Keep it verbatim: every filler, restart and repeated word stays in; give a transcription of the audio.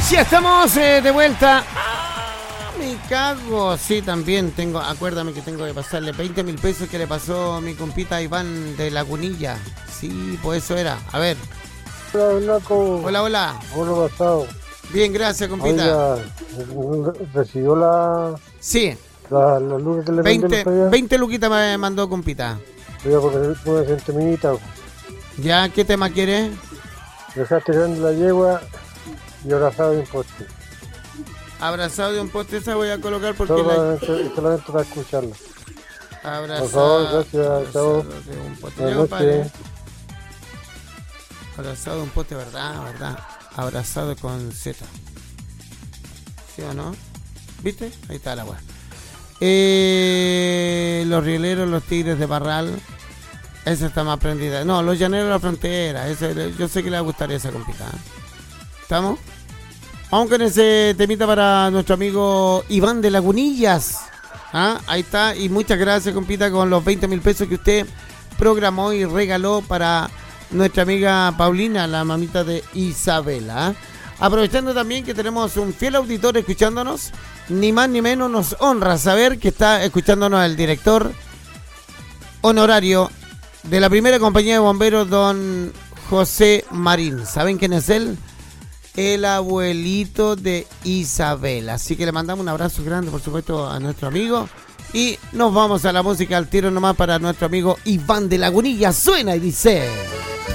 Ya estamos eh, de vuelta. Ah, me cago. Sí, también tengo. Acuérdame que tengo que pasarle veinte mil pesos que le pasó mi compita Iván de Lagunilla. Sí, pues eso era. A ver. Hola, Blanco. Hola, hola. Hola, pasado. Bien, gracias, compita. Oiga, ¿recibió la, Sí. la, la luz que le veinte, mandó? veinte luquitas me mandó compita. Oiga, porque una centimita. ¿Ya? ¿Qué tema quieres? Dejaste grande la yegua y abrazado de un poste. Abrazado de un poste, esa voy a colocar porque solamente, la... solamente para escucharla. Abrazado, por favor, gracias, chao. de un poste. Buenas Ya, compadre. noches. Abrazado de un poste, verdad, verdad. Abrazado con Z. ¿Sí o no? ¿Viste? Ahí está la weá. Eh, los rieleros, los tigres de Parral. Esa está más prendida. No, los llaneros de la frontera. Ese, yo sé que le va a gustar esa compita. ¿Estamos? Vamos con ese temita para nuestro amigo Iván de Lagunillas. ¿Ah? Ahí está. Y muchas gracias, compita, con los veinte mil pesos que usted programó y regaló para nuestra amiga Paulina, la mamita de Isabela. Aprovechando también que tenemos un fiel auditor escuchándonos, ni más ni menos nos honra saber que está escuchándonos el director honorario de la primera compañía de bomberos, don José Marín. ¿Saben quién es él? El abuelito de Isabela. Así que le mandamos un abrazo grande, por supuesto, a nuestro amigo. Y nos vamos a la música al tiro nomás para nuestro amigo Iván de Lagunilla. Suena y dice...